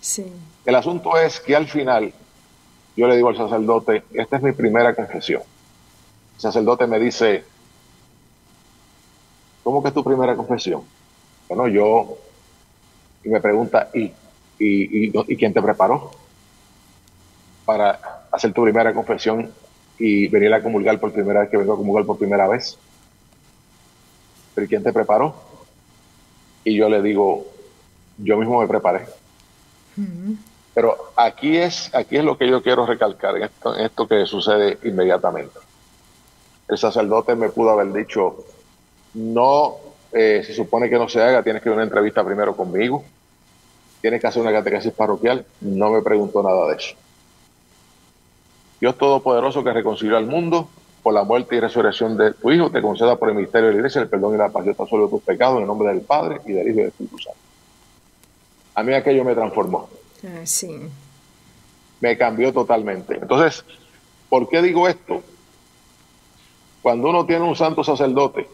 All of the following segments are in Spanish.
Sí. El asunto es que al final yo le digo al sacerdote, esta es mi primera confesión. El sacerdote me dice, ¿cómo que es tu primera confesión? Bueno, y me pregunta, ¿y quién te preparó para hacer tu primera confesión y venir a comulgar por primera vez, que vengo a comulgar por primera vez? ¿Pero quién te preparó? Y yo le digo, yo mismo me preparé. Pero aquí es lo que yo quiero recalcar, en esto que sucede inmediatamente. El sacerdote me pudo haber dicho, no, se supone que no se haga, tienes que ir a una entrevista primero conmigo, tienes que hacer una catequesis parroquial. No me preguntó nada de eso. Dios Todopoderoso, que reconcilió al mundo por la muerte y resurrección de tu Hijo, te conceda por el ministerio de la Iglesia el perdón y la paz. Yo te absolvo tus pecados en el nombre del Padre y del Hijo y del Espíritu Santo. A mí aquello me transformó, Ah, sí. me cambió totalmente. Entonces, ¿por qué digo esto? Cuando uno tiene un santo sacerdote,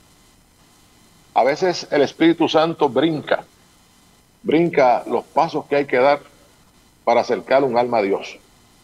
a veces el Espíritu Santo brinca los pasos que hay que dar para acercar un alma a Dios.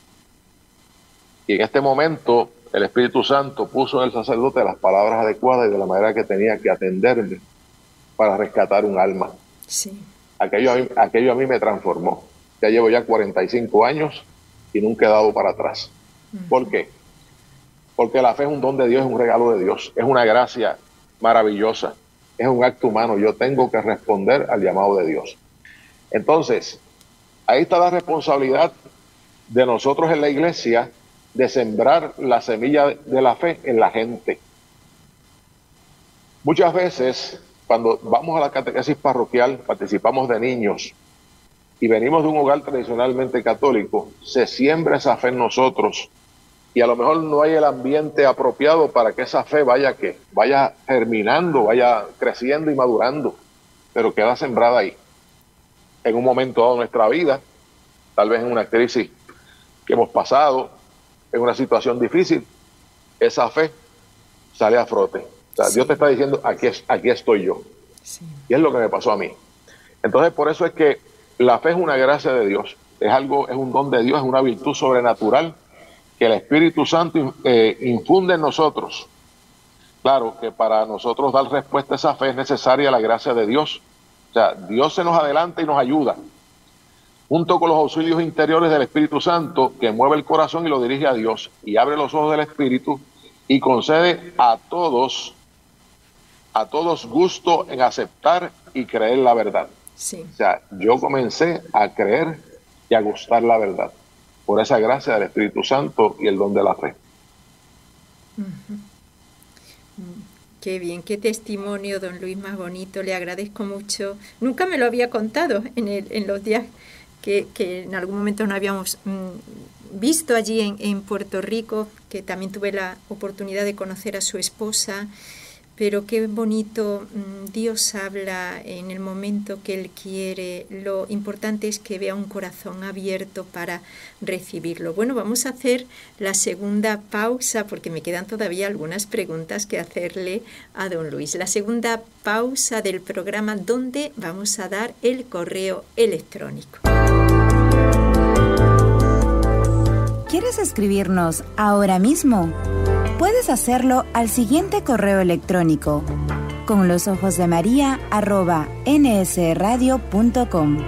Y en este momento el Espíritu Santo puso en el sacerdote las palabras adecuadas y de la manera que tenía que atenderme para rescatar un alma. Sí. Aquello a mí me transformó. Ya llevo ya 45 años y nunca he dado para atrás. ¿Por qué? Porque la fe es un don de Dios, es un regalo de Dios, es una gracia maravillosa, es un acto humano. Yo tengo que responder al llamado de Dios. Entonces, ahí está la responsabilidad de nosotros en la iglesia de sembrar la semilla de la fe en la gente. Muchas veces, cuando vamos a la catequesis parroquial, participamos de niños y venimos de un hogar tradicionalmente católico, se siembra esa fe en nosotros y a lo mejor no hay el ambiente apropiado para que esa fe vaya germinando, vaya creciendo y madurando, pero queda sembrada ahí. En un momento dado de nuestra vida, tal vez en una crisis que hemos pasado, en una situación difícil, esa fe sale a frote. O sea, Sí. Dios te está diciendo, aquí estoy yo. Sí. Y es lo que me pasó a mí. Entonces, por eso es que la fe es una gracia de Dios, es un don de Dios, es una virtud sobrenatural que el Espíritu Santo infunde en nosotros. Claro que para nosotros dar respuesta a esa fe es necesaria la gracia de Dios. O sea, Dios se nos adelanta y nos ayuda, junto con los auxilios interiores del Espíritu Santo, que mueve el corazón y lo dirige a Dios, y abre los ojos del Espíritu y concede a todos gusto en aceptar y creer la verdad. Sí. O sea, yo comencé a creer y a gustar la verdad por esa gracia del Espíritu Santo y el don de la fe. Qué bien, qué testimonio, don Luis, más bonito. Le agradezco mucho. Nunca me lo había contado en los días que en algún momento nos habíamos visto allí en Puerto Rico, que también tuve la oportunidad de conocer a su esposa. Pero qué bonito, Dios habla en el momento que Él quiere. Lo importante es que vea un corazón abierto para recibirlo. Bueno, vamos a hacer la segunda pausa porque me quedan todavía algunas preguntas que hacerle a don Luis. La segunda pausa del programa donde vamos a dar el correo electrónico. ¿Quieres escribirnos ahora mismo? Puedes hacerlo al siguiente correo electrónico: conlosojosdemaria@nsradio.com.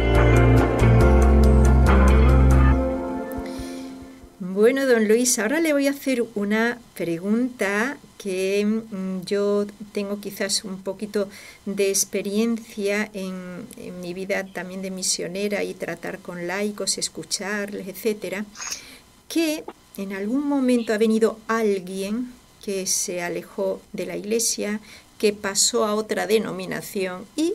Bueno, don Luis, ahora le voy a hacer una pregunta que yo tengo quizás un poquito de experiencia en mi vida también de misionera y tratar con laicos, escucharles, etcétera, que en algún momento ha venido alguien que se alejó de la iglesia, que pasó a otra denominación y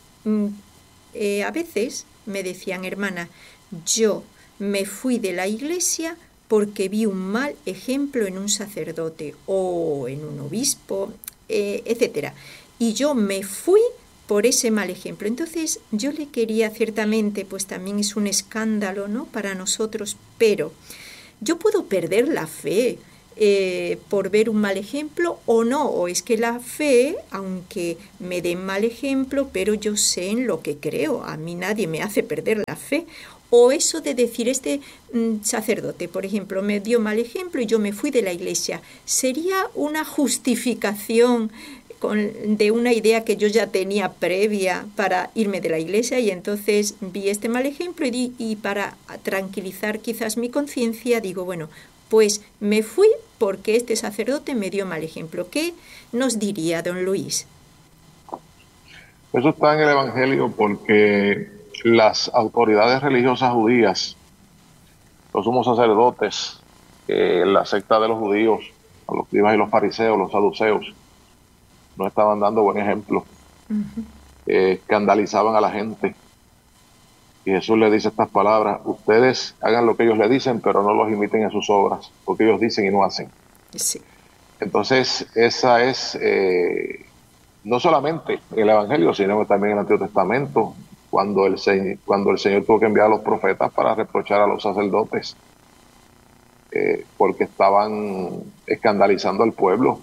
a veces me decían, hermana, yo me fui de la iglesia porque vi un mal ejemplo en un sacerdote o en un obispo, etcétera. Y yo me fui por ese mal ejemplo. Entonces yo le quería, ciertamente, pues también es un escándalo, ¿no?, para nosotros, pero yo puedo perder la fe por ver un mal ejemplo o no, o es que la fe, aunque me den mal ejemplo, pero yo sé en lo que creo, a mí nadie me hace perder la fe. O eso de decir, este sacerdote, por ejemplo, me dio mal ejemplo y yo me fui de la iglesia, ¿sería una justificación de una idea que yo ya tenía previa para irme de la iglesia? Y entonces vi este mal ejemplo y para tranquilizar quizás mi conciencia digo, bueno, pues me fui porque este sacerdote me dio mal ejemplo. ¿Qué nos diría don Luis? Eso está en el Evangelio porque las autoridades religiosas judías, los sumos sacerdotes, la secta de los judíos, los escribas y los fariseos, los saduceos, no estaban dando buen ejemplo. Escandalizaban a la gente. Y Jesús le dice estas palabras: ustedes hagan lo que ellos le dicen, pero no los imiten en sus obras, porque ellos dicen y no hacen. Sí. Entonces, esa es no solamente en el Evangelio, sino también en el Antiguo Testamento, cuando el Señor tuvo que enviar a los profetas para reprochar a los sacerdotes, porque estaban escandalizando al pueblo.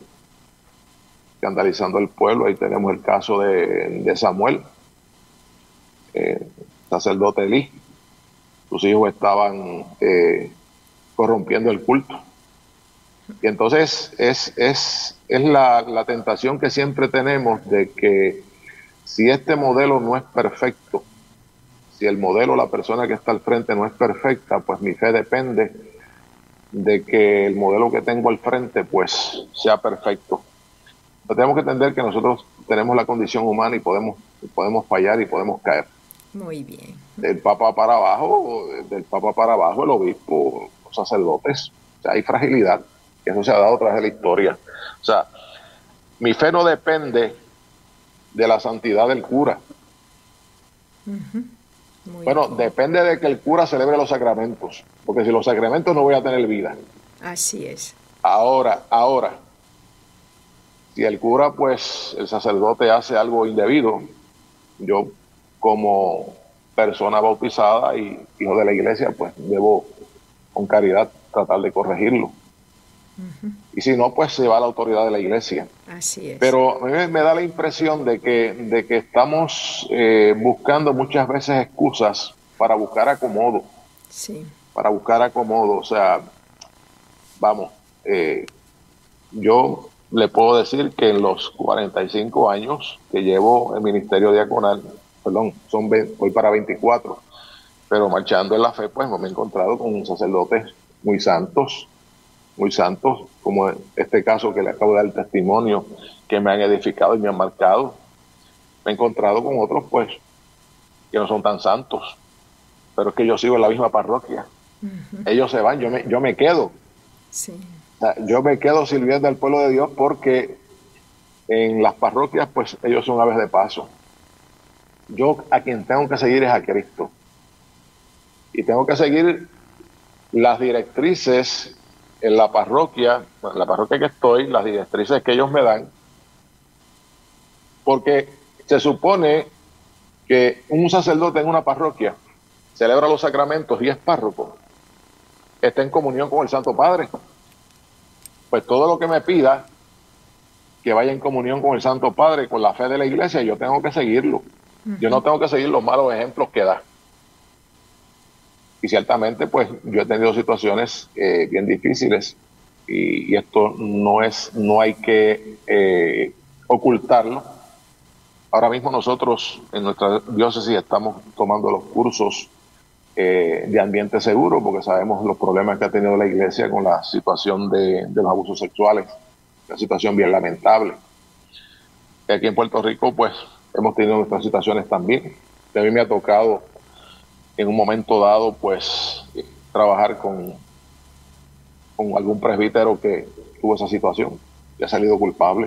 Ahí tenemos el caso de Samuel, sacerdote Elí. Sus hijos estaban corrompiendo el culto. Y entonces es la tentación que siempre tenemos de que si este modelo no es perfecto, si el modelo, la persona que está al frente no es perfecta, pues mi fe depende de que el modelo que tengo al frente pues sea perfecto. Pero tenemos que entender que nosotros tenemos la condición humana y podemos fallar y podemos caer. Muy bien. Del Papa para abajo, el obispo, los sacerdotes. O sea, hay fragilidad. Eso se ha dado a través de la historia. O sea, mi fe no depende de la santidad del cura. Bueno, bien. Depende de que el cura celebre los sacramentos, porque si los sacramentos no voy a tener vida. Así es. Ahora, si el cura, pues, el sacerdote hace algo indebido, yo como persona bautizada y hijo de la iglesia, pues debo con caridad tratar de corregirlo. Y si no, pues se va a la autoridad de la iglesia. Así es. Pero a mí me da la impresión de que estamos buscando muchas veces excusas para buscar acomodo. Sí. Para buscar acomodo. O sea, vamos, yo le puedo decir que en los 45 años que llevo el ministerio diaconal, voy para 24, pero marchando en la fe, pues me he encontrado con sacerdotes muy santos, como este caso que le acabo de dar el testimonio, que me han edificado y me han marcado. Me he encontrado con otros, pues, que no son tan santos, pero es que yo sigo en la misma parroquia. Ellos se van, yo me quedo. Sí. O sea, yo me quedo sirviendo al pueblo de Dios porque en las parroquias, pues, ellos son aves de paso. Yo a quien tengo que seguir es a Cristo. Y tengo que seguir las directrices en la parroquia que estoy, las directrices que ellos me dan, porque se supone que un sacerdote en una parroquia celebra los sacramentos y es párroco, está en comunión con el Santo Padre. Pues todo lo que me pida que vaya en comunión con el Santo Padre, con la fe de la iglesia, yo tengo que seguirlo. Yo no tengo que seguir los malos ejemplos que da. Y ciertamente, pues, yo he tenido situaciones bien difíciles y esto no hay que ocultarlo. Ahora mismo nosotros en nuestra diócesis estamos tomando los cursos de ambiente seguro porque sabemos los problemas que ha tenido la iglesia con la situación de los abusos sexuales, una situación bien lamentable. Aquí en Puerto Rico, pues, hemos tenido nuestras situaciones también. A mí me ha tocado en un momento dado, pues, trabajar con algún presbítero que tuvo esa situación y ha salido culpable.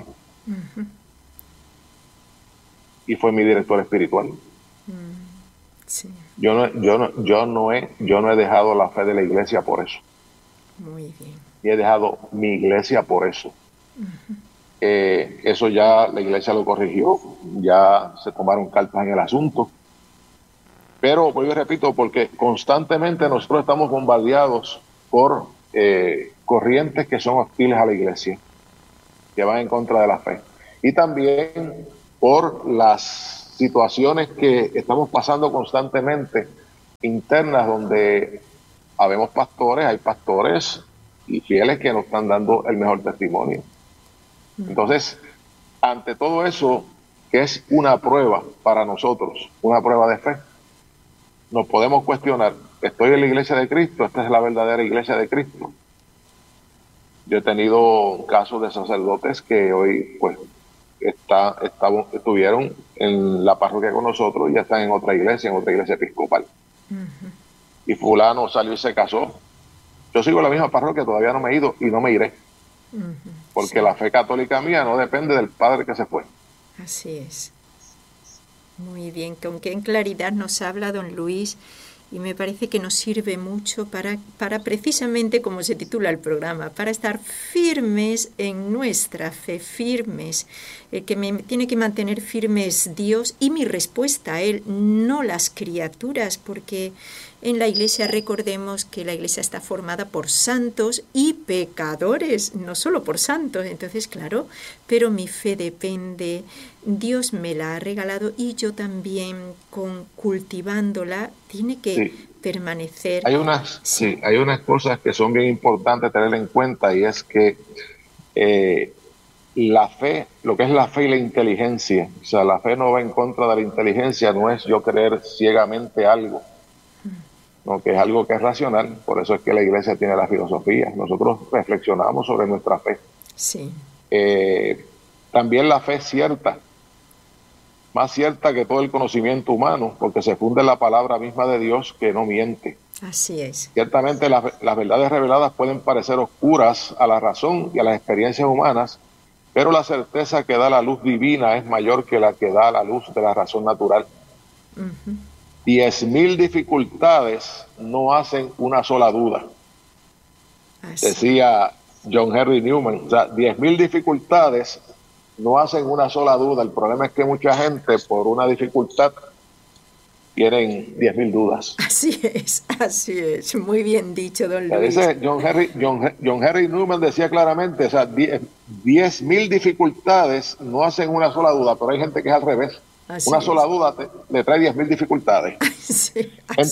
Y fue mi director espiritual. Sí. Yo no he dejado la fe de la iglesia por eso. Muy bien. Y he dejado mi iglesia por eso. Eso ya la iglesia lo corrigió, ya se tomaron cartas en el asunto. Pero, vuelvo y repito, porque constantemente nosotros estamos bombardeados por corrientes que son hostiles a la iglesia, que van en contra de la fe. Y también por las situaciones que estamos pasando constantemente internas, donde habemos pastores, hay pastores y fieles que nos están dando el mejor testimonio. Entonces, ante todo eso, que es una prueba para nosotros, una prueba de fe, nos podemos cuestionar: ¿estoy en la iglesia de Cristo? ¿Esta es la verdadera iglesia de Cristo? Yo he tenido casos de sacerdotes que hoy pues estuvieron en la parroquia con nosotros y ya están en otra iglesia episcopal. Y fulano salió y se casó. Yo sigo en la misma parroquia, todavía no me he ido y no me iré. Porque la fe católica mía no depende del padre que se fue. Así es. Muy bien, con qué claridad nos habla don Luis, y me parece que nos sirve mucho para precisamente, como se titula el programa, para estar firmes en nuestra fe, firmes, que me tiene que mantener firmes Dios y mi respuesta a Él, no las criaturas, porque en la iglesia recordemos que la iglesia está formada por santos y pecadores, no solo por santos. Entonces, claro, pero mi fe depende, Dios me la ha regalado y yo también, cultivándola, tiene que permanecer. Hay unas cosas que son bien importantes tener en cuenta, y es que la fe, lo que es la fe y la inteligencia, o sea, la fe no va en contra de la inteligencia, no es yo creer ciegamente algo, no, que es algo que es racional. Por eso es que la iglesia tiene la filosofía. Nosotros reflexionamos sobre nuestra fe. Sí. También la fe es cierta, más cierta que todo el conocimiento humano, porque se funde en la palabra misma de Dios, que no miente. Así es. Ciertamente las verdades reveladas pueden parecer oscuras a la razón y a las experiencias humanas, pero la certeza que da la luz divina es mayor que la que da la luz de la razón natural. 10,000 dificultades no hacen una sola duda. Así decía John Henry Newman. O sea, 10,000 dificultades no hacen una sola duda. El problema es que mucha gente, por una dificultad, tienen 10,000 dudas. Así es. Muy bien dicho, don Luis. Dice John Henry Newman decía claramente, o sea, 10,000 dificultades no hacen una sola duda, pero hay gente que es al revés. Una sola duda le trae 10,000 dificultades. Sí,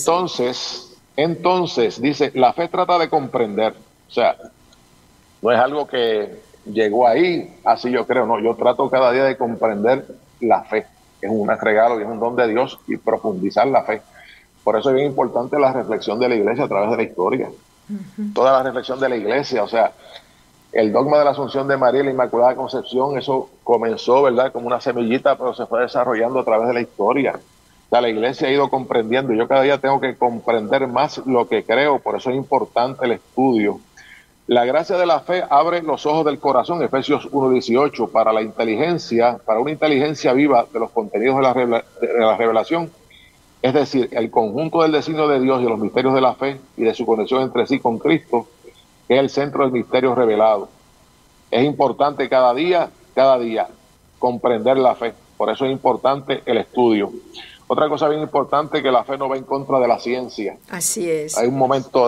entonces, dice, la fe trata de comprender. O sea, no es algo que llegó ahí, así yo creo, no. Yo trato cada día de comprender la fe, que es un regalo y es un don de Dios, y profundizar la fe. Por eso es bien importante la reflexión de la iglesia a través de la historia. Toda la reflexión de la iglesia, o sea, el dogma de la Asunción de María y la Inmaculada Concepción, eso comenzó, ¿verdad?, como una semillita, pero se fue desarrollando a través de la historia. O sea, la iglesia ha ido comprendiendo. Yo cada día tengo que comprender más lo que creo, por eso es importante el estudio. La gracia de la fe abre los ojos del corazón, Efesios 1:18, para la inteligencia, para una inteligencia viva de los contenidos de la revelación, es decir, el conjunto del designio de Dios y de los misterios de la fe y de su conexión entre sí con Cristo, que es el centro del misterio revelado. Es importante cada día, comprender la fe. Por eso es importante el estudio. Otra cosa bien importante, que la fe no va en contra de la ciencia. Así es. Hay un momento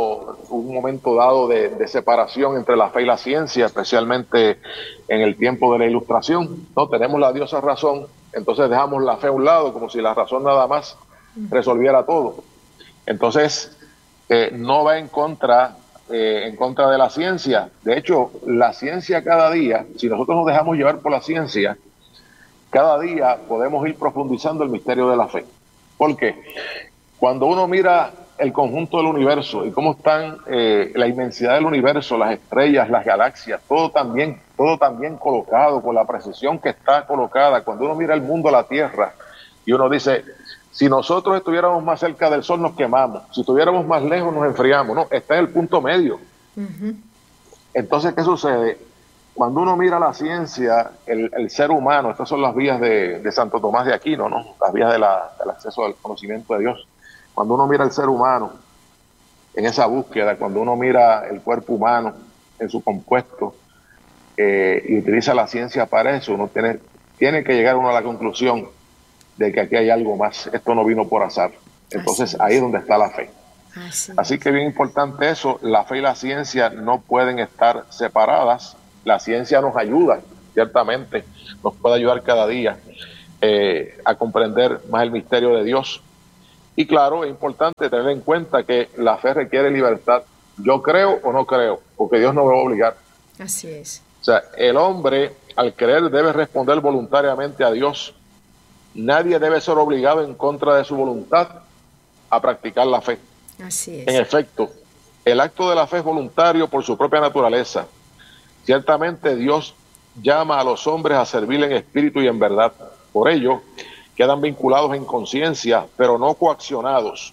dado de separación entre la fe y la ciencia, especialmente en el tiempo de la Ilustración. No tenemos la diosa razón, entonces dejamos la fe a un lado, como si la razón nada más resolviera todo. Entonces, no va en contra de la ciencia. De hecho, la ciencia cada día, si nosotros nos dejamos llevar por la ciencia, cada día podemos ir profundizando el misterio de la fe. Porque cuando uno mira el conjunto del universo y cómo están la inmensidad del universo, las estrellas, las galaxias, todo también colocado con la precisión que está colocada. Cuando uno mira el mundo, la Tierra, y uno dice, si nosotros estuviéramos más cerca del sol nos quemamos, si estuviéramos más lejos nos enfriamos. No, está en el punto medio. Entonces, ¿qué sucede? Cuando uno mira la ciencia, el ser humano, estas son las vías de Santo Tomás de Aquino, ¿no? Las vías del acceso al conocimiento de Dios. Cuando uno mira el ser humano en esa búsqueda, cuando uno mira el cuerpo humano en su compuesto y utiliza la ciencia para eso, uno tiene que llegar uno a la conclusión de que aquí hay algo más. Esto no vino por azar. Entonces ahí es donde está la fe. Así que bien importante eso, la fe y la ciencia no pueden estar separadas. La ciencia nos ayuda, ciertamente, nos puede ayudar cada día a comprender más el misterio de Dios. Y claro, es importante tener en cuenta que la fe requiere libertad. Yo creo o no creo, porque Dios no me va a obligar. Así es. O sea, el hombre al creer debe responder voluntariamente a Dios. Nadie debe ser obligado en contra de su voluntad a practicar la fe. Así es. En efecto, el acto de la fe es voluntario por su propia naturaleza. Ciertamente Dios llama a los hombres a servirle en espíritu y en verdad. Por ello, quedan vinculados en conciencia, pero no coaccionados.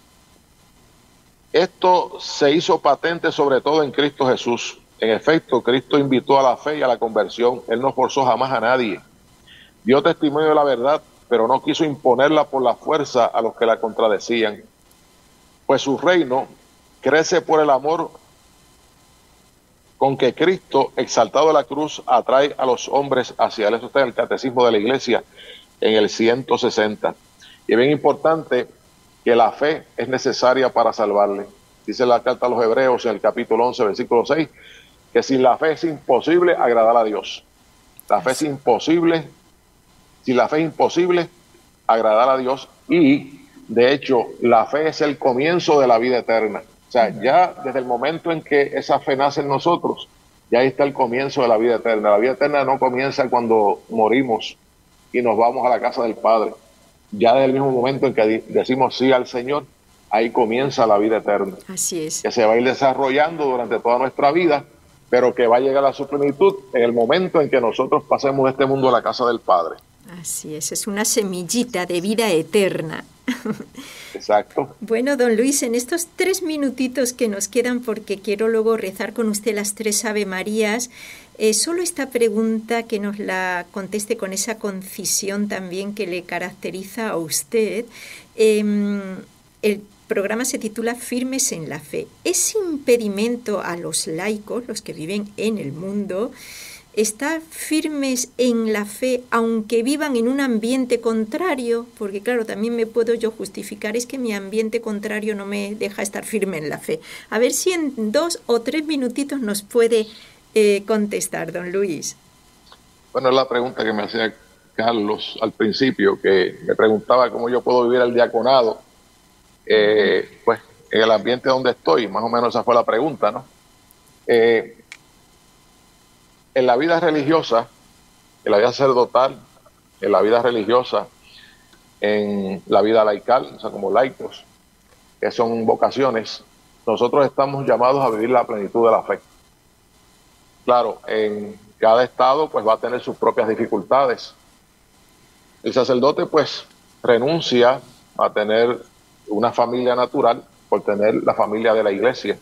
Esto se hizo patente sobre todo en Cristo Jesús. En efecto, Cristo invitó a la fe y a la conversión. Él no forzó jamás a nadie. Dio testimonio de la verdad, pero no quiso imponerla por la fuerza a los que la contradecían. Pues su reino crece por el amor con que Cristo, exaltado de la cruz, atrae a los hombres hacia él. Eso está en el Catecismo de la Iglesia, en el 160. Y es bien importante que la fe es necesaria para salvarle. Dice la carta a los Hebreos en el capítulo 11, versículo 6, que sin la fe es imposible agradar a Dios. La fe es imposible, sin la fe es imposible agradar a Dios, y de hecho la fe es el comienzo de la vida eterna. O sea, ya desde el momento en que esa fe nace en nosotros, ya ahí está el comienzo de la vida eterna. La vida eterna no comienza cuando morimos y nos vamos a la casa del Padre. Ya desde el mismo momento en que decimos sí al Señor, ahí comienza la vida eterna. Así es. Que se va a ir desarrollando durante toda nuestra vida, pero que va a llegar a su plenitud en el momento en que nosotros pasemos de este mundo a la casa del Padre. Así es una semillita de vida eterna. Exacto. Bueno, don Luis, en estos 3 minutitos que nos quedan, porque quiero luego rezar con usted las 3 Ave Marías, solo esta pregunta que nos la conteste con esa concisión también que le caracteriza a usted. El programa se titula Firmes en la Fe. ¿Es impedimento a los laicos, los que viven en el mundo, estar firmes en la fe aunque vivan en un ambiente contrario? Porque claro, también me puedo yo justificar, es que mi ambiente contrario no me deja estar firme en la fe. A ver si en 2 o 3 minutitos nos puede contestar, don Luis. Bueno, es la pregunta que me hacía Carlos al principio, que me preguntaba cómo yo puedo vivir el diaconado, pues en el ambiente donde estoy, más o menos esa fue la pregunta, ¿no? En la vida religiosa, en la vida sacerdotal, en la vida religiosa, en la vida laical, o sea, como laicos, que son vocaciones, nosotros estamos llamados a vivir la plenitud de la fe. Claro, en cada estado pues va a tener sus propias dificultades. El sacerdote pues renuncia a tener una familia natural por tener la familia de la iglesia.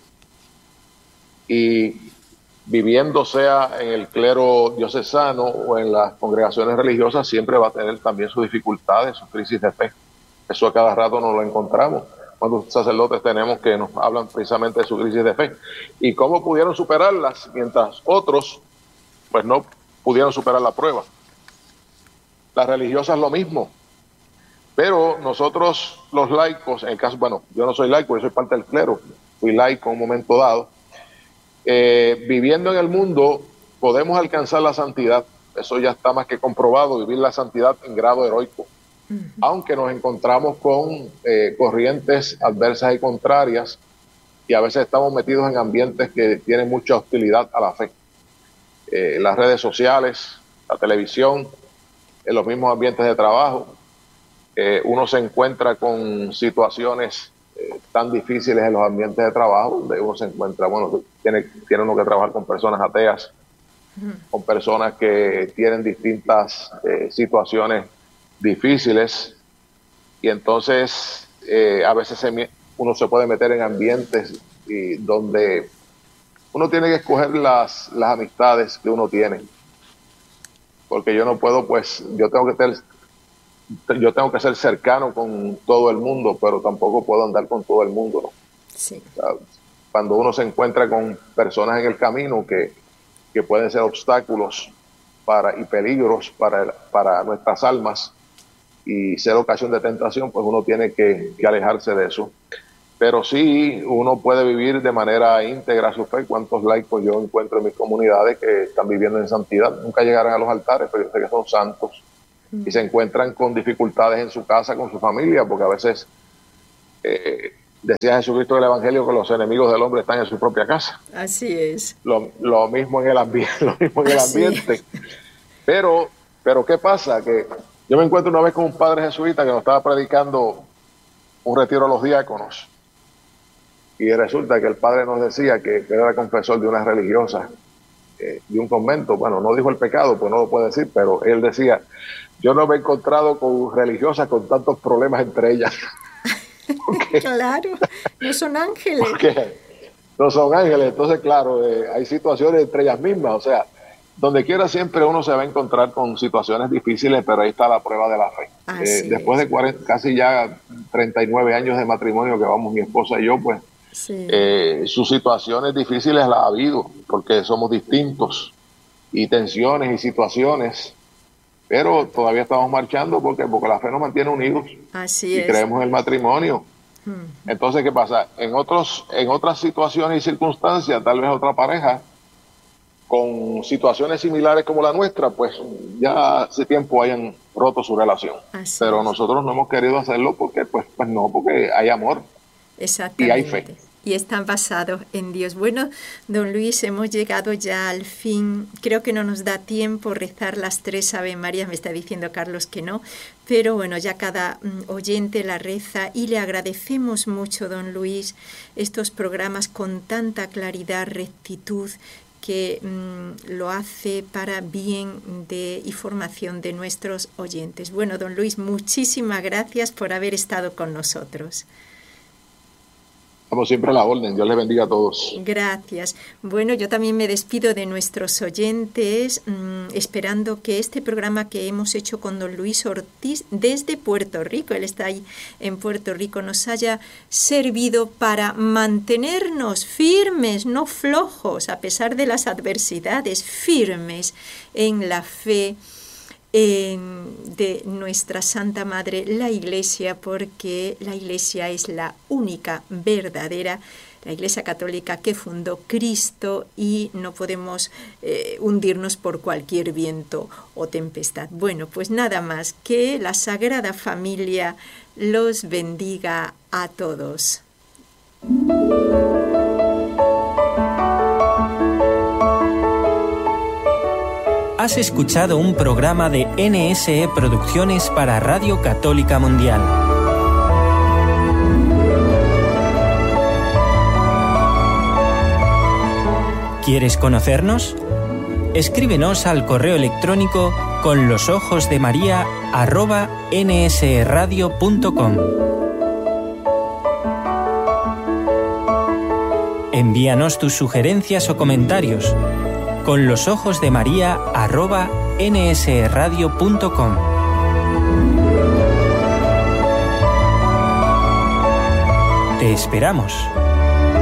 Y viviendo sea en el clero diocesano o en las congregaciones religiosas, siempre va a tener también sus dificultades, sus crisis de fe. Eso a cada rato nos lo encontramos. Cuando sacerdotes tenemos que nos hablan precisamente de su crisis de fe y cómo pudieron superarlas, mientras otros pues no pudieron superar la prueba. Las religiosas lo mismo, pero nosotros los laicos, en el caso, bueno, yo no soy laico, yo soy parte del clero, fui laico en un momento dado. Viviendo en el mundo podemos alcanzar la santidad, eso ya está más que comprobado, vivir la santidad en grado heroico, aunque nos encontramos con corrientes adversas y contrarias y a veces estamos metidos en ambientes que tienen mucha hostilidad a la fe. Las redes sociales, la televisión, en los mismos ambientes de trabajo, uno se encuentra con situaciones tan difíciles en los ambientes de trabajo, donde uno se encuentra, bueno, tiene uno que trabajar con personas ateas, con personas que tienen distintas situaciones difíciles, y entonces a veces uno se puede meter en ambientes donde uno tiene que escoger las amistades que uno tiene, porque yo no puedo, pues, yo tengo que ser cercano con todo el mundo, pero tampoco puedo andar con todo el mundo, ¿no? Sí. O sea, cuando uno se encuentra con personas en el camino que pueden ser obstáculos y peligros para nuestras almas y ser ocasión de tentación, pues uno tiene que alejarse de eso. pero sí uno puede vivir de manera íntegra su fe. Cuántos laicos yo encuentro en mis comunidades que están viviendo en santidad, nunca llegarán a los altares, pero yo sé que son santos y se encuentran con dificultades en su casa, con su familia, porque a veces decía Jesucristo del Evangelio que los enemigos del hombre están en su propia casa. Así es. Lo mismo en el ambiente. Pero ¿qué pasa? Que yo me encuentro una vez con un padre jesuita que nos estaba predicando un retiro a los diáconos. Y resulta que el padre nos decía que era confesor de una religiosa de un convento. Bueno, no dijo el pecado, pues no lo puede decir, pero él decía, yo no me he encontrado con religiosas con tantos problemas entre ellas. Claro, no son ángeles. Porque no son ángeles, entonces claro, hay situaciones entre ellas mismas, o sea, donde quiera siempre uno se va a encontrar con situaciones difíciles, pero ahí está la prueba de la fe. Después de casi ya 39 años de matrimonio que vamos mi esposa y yo, pues sí. Sus situaciones difíciles las ha habido, porque somos distintos, y tensiones y situaciones, pero todavía estamos marchando porque la fe nos mantiene unidos. Así y es. Creemos en el matrimonio. Entonces, ¿qué pasa? En otras situaciones y circunstancias, tal vez otra pareja con situaciones similares como la nuestra, pues ya hace tiempo hayan roto su relación. Pero nosotros no hemos querido hacerlo porque porque hay amor. Exactamente. Y hay fe. Y están basados en Dios. Bueno, don Luis, hemos llegado ya al fin. Creo que no nos da tiempo rezar las 3 Ave Marías, me está diciendo Carlos que no, pero bueno, ya cada oyente la reza y le agradecemos mucho, don Luis, estos programas con tanta claridad, rectitud, que lo hace para bien y formación de nuestros oyentes. Bueno, don Luis, muchísimas gracias por haber estado con nosotros. Como siempre a la orden, Dios les bendiga a todos. Gracias. Bueno, yo también me despido de nuestros oyentes, esperando que este programa que hemos hecho con don Luis Ortiz desde Puerto Rico, él está ahí en Puerto Rico, nos haya servido para mantenernos firmes, no flojos, a pesar de las adversidades, firmes en la fe de nuestra Santa Madre, la Iglesia, porque la Iglesia es la única verdadera, la Iglesia católica que fundó Cristo, y no podemos hundirnos por cualquier viento o tempestad. Bueno, pues nada más, que la Sagrada Familia los bendiga a todos. Has escuchado un programa de NSE Producciones para Radio Católica Mundial. ¿Quieres conocernos? Escríbenos al correo electrónico conlosojosdemaria@nsradio.com. Envíanos tus sugerencias o comentarios. conlosojosdemaria@nsradio.com. Te esperamos.